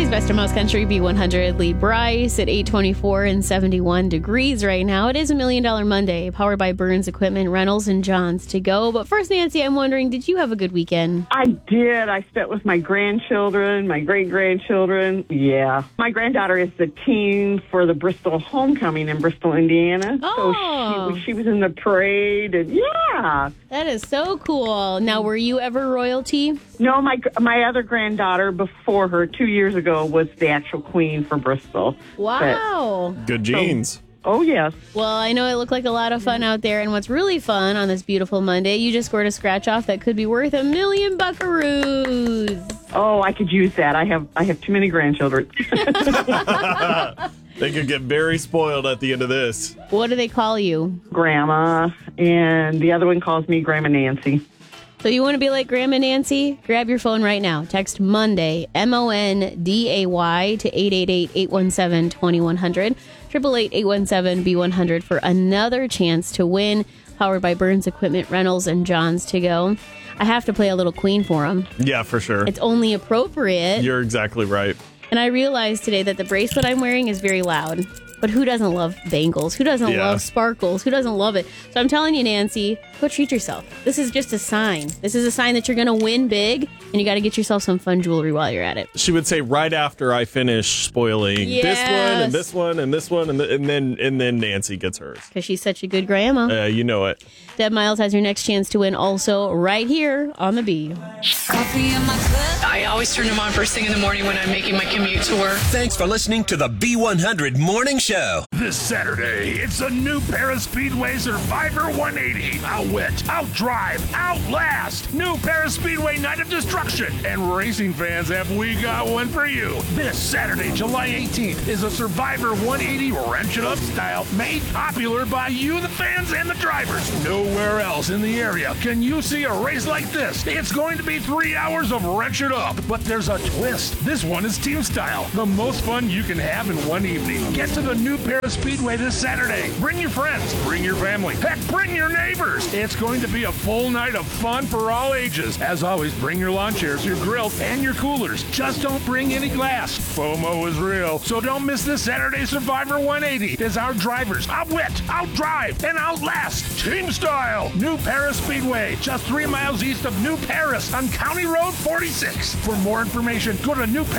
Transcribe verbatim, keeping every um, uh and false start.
News, Best of Mouse Country, B one hundred, Lee Bryce at eight twenty-four and seventy-one degrees right now. It is a Million Dollar Monday, powered by Burns Equipment, Reynolds, and Johns to go. But first, Nancy, I'm wondering, did you have a good weekend? I did. I spent with my grandchildren, my great-grandchildren. Yeah. My granddaughter is the team for the Bristol Homecoming in Bristol, Indiana. Oh. So she, she was in the parade, and yeah. That is so cool. Now, were you ever royalty? No, my my other granddaughter before her, two years ago, was the actual queen for Bristol. Wow. But, Good genes. So, oh, yes. Well, I know it looked like a lot of fun out there, and what's really fun on this beautiful Monday, you just scored a scratch-off that could be worth a million buckaroos. Oh, I could use that. I have I have too many grandchildren. They could get very spoiled at the end of this. What do they call you? Grandma, and the other one calls me Grandma Nancy. So you want to be like Grandma Nancy? Grab your phone right now. Text Monday, M O N D A Y, to eight eight eight, eight one seven, two one zero zero, eight eight eight, eight one seven, B one hundred for another chance to win, powered by Burns Equipment, Reynolds, and Johns to go. I have to play a little Queen for them. Yeah, for sure. It's only appropriate. You're exactly right. And I realized today that the bracelet I'm wearing is very loud. But who doesn't love bangles? Who doesn't Yeah. love sparkles? Who doesn't love it? So I'm telling you, Nancy, go treat yourself. This is just a sign. This is a sign that you're going to win big, and you got to get yourself some fun jewelry while you're at it. She would say right after I finish spoiling Yes. this one and this one and this one, and, th- and then and then Nancy gets hers. Because she's such a good grandma. Uh, you know it. Deb Miles has your next chance to win also right here on the Bee. Coffee in my cup. I always turn them on first thing in the morning when I'm making my commute to work. Thanks for listening to the B one hundred Morning Show. This Saturday, it's a new Paraspeedway Survivor one eighty. Outwit, outdrive, outlast. New Paraspeedway Night of Destruction. And racing fans, have we got one for you. This Saturday, July eighteenth, is a Survivor one eighty Wrench It Up style made popular by you, the fans, and the drivers. Nowhere else in the area can you see a race like this. It's going to be three hours of Wrench It Up, but there's a twist. This one is team style, the most fun you can have in one evening. Get to the new Paraspeedway this Saturday. Bring your friends, bring your family, heck, bring your neighbors. It's going to be a full night of fun for all ages. As always, bring your lawn chairs, your grills, and your coolers. Just don't bring any glass. FOMO is real, so don't miss this Saturday Survivor one eighty as our drivers outwit, outdrive, and outlast team style. New Paraspeedway, just three miles east of New Paris on County Road forty-six. For more information, go to New Paris.